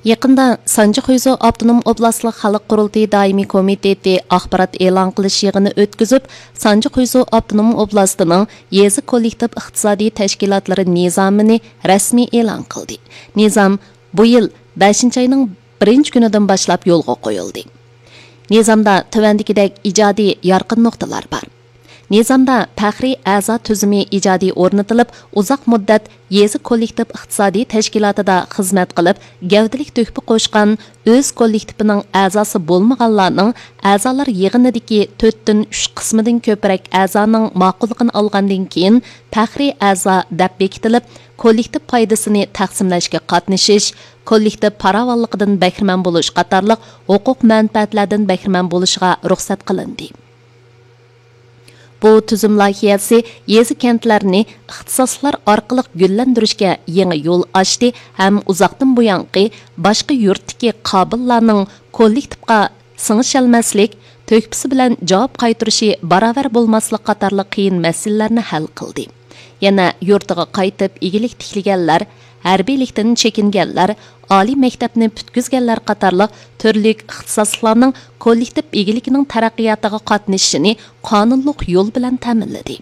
Yaqında Sanjixuyzo Avtonom Oblastlik Xalq Qurultayı Daimi Komiteti axborot e'lon qilish yig'ini o'tkazib, Sanjixuyzo Avtonom Oblastining yezi kollektiv iqtisodiy tashkilotlari nizomini rasmiy e'lon qildi. Nizom bu yil 5-oyning 1-kunidan boshlab yo'lga qo'yildi. Nizomda tuvandagidek ijodiy yorqin nuqtalar bor. Nizomda faxriy a'zo tuzumi ijodiy o'rnatilib, uzoq muddat yezi kollektiv iqtisodiy tashkilotida xizmat qilib, gavdalik to'hfa qo'shgan o'z kollektivining a'zosi bo'lmaganlarning a'zolar yig'inidagi 4-3 qismidan ko'proq a'zoning ma'qulligini olgandan keyin faxriy a'zo deb bekitilib, kollektiv foydasini taqsimlashga qatnashish, kollektiv farovonligidan bahramand bo'lish qatorliq huquq manfaatlardan bahramand bo'lishga ruxsat qilindi. Bu tuzum loyihasi yezi kentlarni ixtisoslar orqali gullantirishga yangi yo'l ochdi ham uzoqdan buyanqi boshqa yurtdagi qobillarning kollektivga sing'isholmaslik, to'kpisi bilan javob qaytarishi barobar bo'lmaslik qatorli qiyin masalalarni hal qildi. Yana yurtiga qaytib egilik tiklaganlar, harbiylikdan chekinganlar, oliy maktabni putkizganlar qatorli turli ixtisoslarning kollektiv egiligining taraqqiyotiga qatnashishini qonunliq yo'l bilan ta'minladi.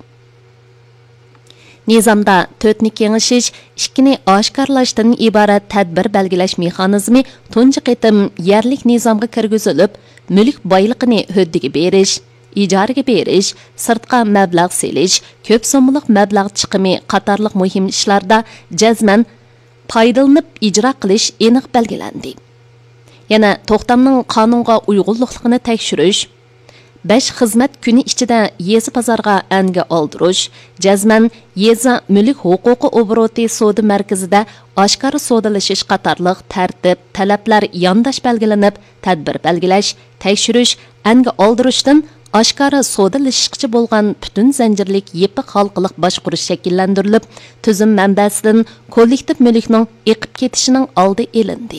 Nizomda 4ni kengashish, 2ni oshkorlashdan iborat tadbir belgilash mexanizmi tunji qitim yerlik nizomga kirgizilib, mulk boyligini huddiga berish, ijaraga berish, sirtqa mablag' selish, ko'p so'mliq mablag' chiqimi qatorliq muhim ishlarda jazman foydalanib ijro qilish aniq belgilandi. Yana to'xtamning qonunga uyg'unlikligini tekshirish, 5 xizmat kuni ichida yezi bozorga anga oldirish, jazman yezi mulk huquqi obroti savdo markazida oshkora savdolashish qatorliq tartib, talablar yondash belgilanib, tadbir belgilash, tekshirish, anga oldirishdan oshkora savdolashishchi bo'lgan butun zanjirlik yepiq xalqliq boshqurish shakllantirilib, tuzum manbasidan kollektiv mulkning eqib ketishining oldi elindi.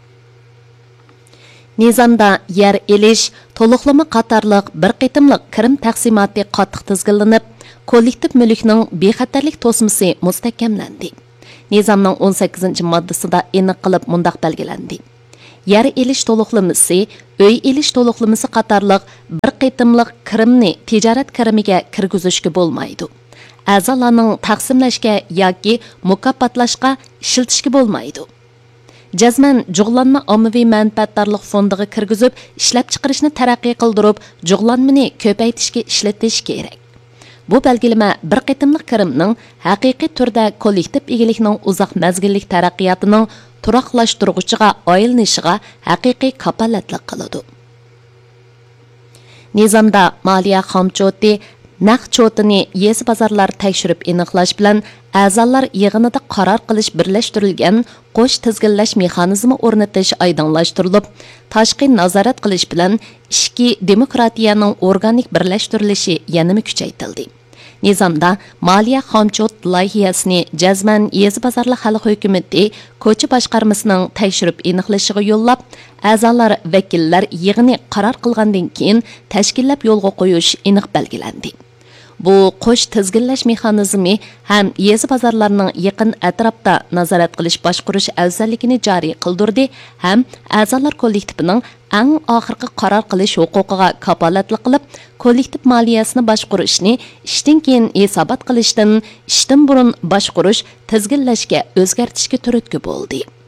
Nizomda yer elish, to'liqlama qatorliq bir qitimliq kirim taqsimoti qattiq tizginlanib, kollektiv mulkning bexatarlik to'smasi mustahkamlandi. Nizomning 18-moddasida aniq qilib mundaq belgilandi. Yer elish to'liqlamasi, uy elish to'liqlamasi qatorliq bir qitimliq kirimni tijorat kirimiga kirgizishga bo'lmaydi. A'zolarning taqsimlashga yoki mukofotlashga ishlatishga bo'lmaydi. Jazman jug'lanma ommaviy manfaatdorlik fondiga kirgizib, ishlab chiqarishni taraqqiy qildirib, jug'lanmani ko'paytirishga ishlatish kerak. Bu belgilama bir qitimliq kirimning haqiqiy turda kollektiv egilikning uzoq mazgillik taraqqiyotining turaqlashtiruvchiga aylanishiga haqiqiy kapolatlik qiladi. Nizomda moliya xomchoti, naqd chotini yezi bozorlar tekshirib aniqlash bilan a'zolar yig'inida qaror qilish birlashtirilgan qo'sh tizginlash mexanizmi o'rnatish oydinlashtirilib, tashqi nazorat qilish bilan ishki demokratiyaning organik birlashtirilishi yanada kuchaytirildi. Nizomda moliya xomchot loyihasini jazman yezi bozorlar xalq hukumati ko'cha boshqarmasining tekshirib aniqlashiga yo'llab, a'zolar vakillar yig'ini qaror qilgandan keyin tashkillab yo'lga qo'yish aniq belgilandi. Bu qo'sh tizginlash mexanizmi ham yezi bozorlarning yaqin atrofda nazorat qilish boshqarish afzalligini joriy qildirdi, ham a'zolar kollektivining eng oxirgi qaror qilish huquqiga kapolatlik qilib, kollektiv moliyasini boshqarishni ishdan keyin hisobot qilishdan ishdan burun boshqarish, tizginlashga o'zgartishga turtki bo'ldi.